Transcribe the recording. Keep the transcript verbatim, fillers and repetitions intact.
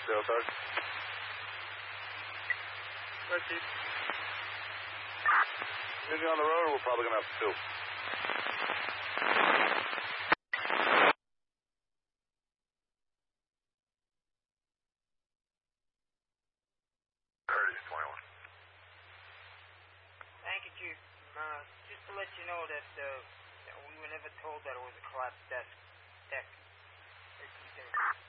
still, Sergeant. Right, Chief. Anything on the road, or we're probably going to have to fill? twenty-one. Thank you, Chief. Uh, just to let you know that uh, we were never told that it was a collapsed desk deck.